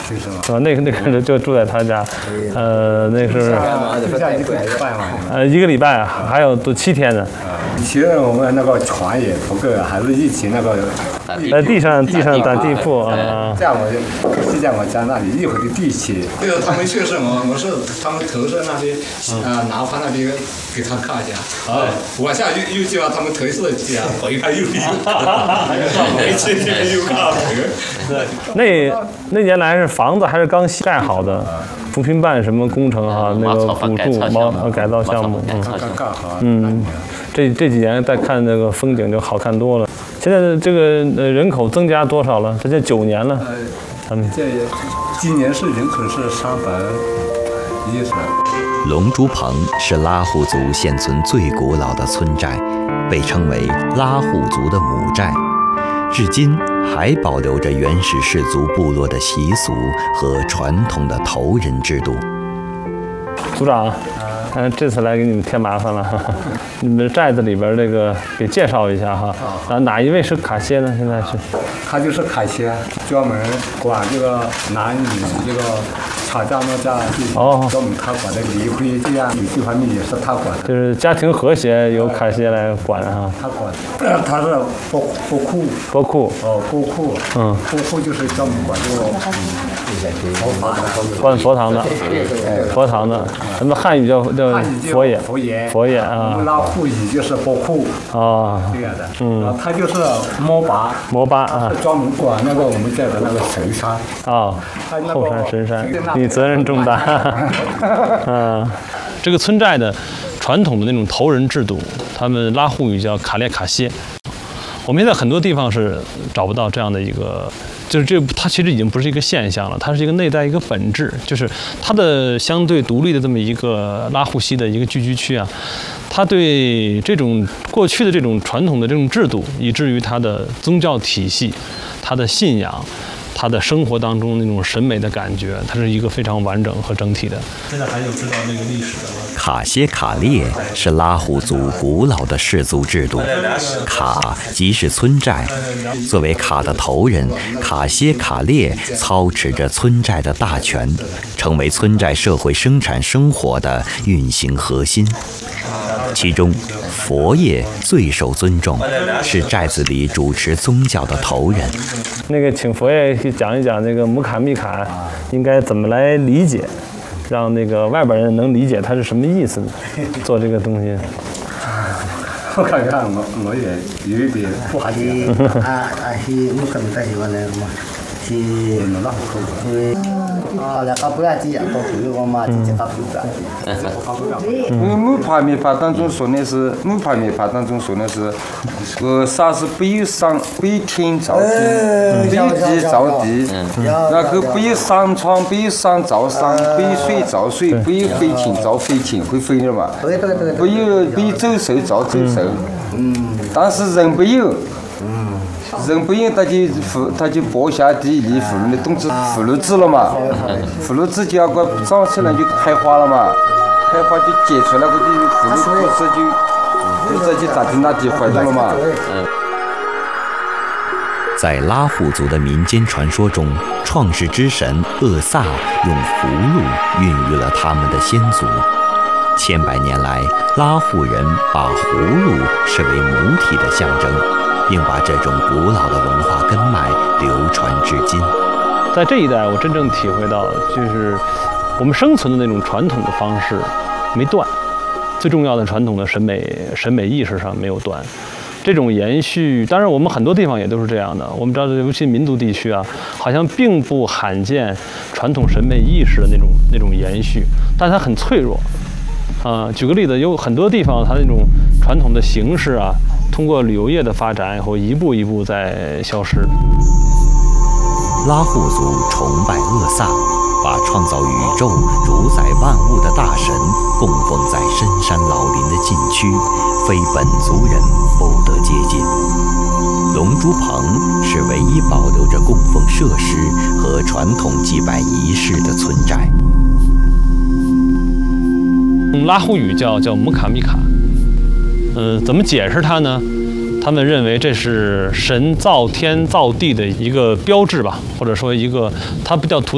是吧？那个人就住在他家，那是1个礼拜啊，还有都7天呢。 以前我们那个床也不够，还是一起那个地上打地铺啊。 这样就在我家那里一会儿就地起。 这个他们去世我是他们投射那边南方那边给他看一下，往下又叫他们投射的家，回来又没去又看。 那年来是房子还是刚盖好的，扶贫办什么工程哈，那个补助改造项目，这几年再看那个风景就好看多了。现在这个人口增加多少了？这9年了， 今年是人口是310。 龙珠棚是拉祜族现存最古老的村寨，被称为拉祜族的母寨，至今还保留着原始氏族部落的习俗和传统的头人制度。 组长，这次来给你们添麻烦了，你们寨子里边这个给介绍一下哈。哪一位是卡歇呢？现在是？ 他就是卡歇，专门管这个男女这个吵架闹架，专门他管的离婚这样有些方面也是他管的。 就是家庭和谐由卡歇来管哈。 他管，他是波库。波库就是专门管这个管佛堂的，咱们汉语叫佛爷啊。 拉祜语就是波库这样的。然后他就是摩巴啊。专门管那个我们这的那个神山后山神山，你责任重大。这个村寨的传统的那种头人制度，他们拉祜语叫卡列卡歇。我们现在很多地方是找不到这样的一个，就是它其实已经不是一个现象了，它是一个内在一个本质，就是它的相对独立的这么一个拉祜西的一个聚居区啊。他对这种过去的这种传统的这种制度，以至于他的宗教体系、他的信仰、他的生活当中那种审美的感觉，它是一个非常完整和整体的。现在还有知道那个历史的吗？ 卡歇卡列是拉祜族古老的氏族制度，卡即是村寨，作为卡的头人，卡歇卡列操持着村寨的大权，成为村寨社会生产生活的运行核心。其中，佛爷最受尊重，是寨子里主持宗教的头人。 那个，请佛爷去讲一讲那个姆卡密卡应该怎么来理解，让那个外边人能理解它是什么意思呢？做这个东西。 我看看，我也有一点不好解。 是姆卡密卡是完了嘛？是那拉祜族。 木帕米法当中说的是，啥是北上北天造地，北地造地，然后北上床北上造山，北水造水，北飞禽造飞禽，会飞的嘛？北走兽造走兽，但是人不有。人不用，他就播下地立妇女的动词妇女制了嘛，妇女制就要个长起来就开花了嘛，开花就结出来个妇女故事就咋地那地坏掉了嘛。 在拉祜族的民间传说中，创世之神厄萨用葫芦孕育了他们的先祖。千百年来，拉祜人把葫芦视为母体的象征，并把这种古老的文化根脉流传至今。 在这一代，我真正体会到，就是我们生存的那种传统的方式没断，最重要的传统的审美意识上没有断。这种延续，当然我们很多地方也都是这样的。我们知道，尤其民族地区啊，好像并不罕见传统审美意识的那种延续，但它很脆弱。举个例子，有很多地方它那种传统的形式啊，通过旅游业的发展以后，一步一步在消失。 拉祜族崇拜厄萨，把创造宇宙、主宰万物的大神供奉在深山老林的禁区，非本族人不得接近。龙珠棚是唯一保留着供奉设施和传统祭拜仪式的村寨。 拉祜语叫姆卡密卡，怎么解释它呢？他们认为这是神造天造地的一个标志吧，或者说一个，它不叫图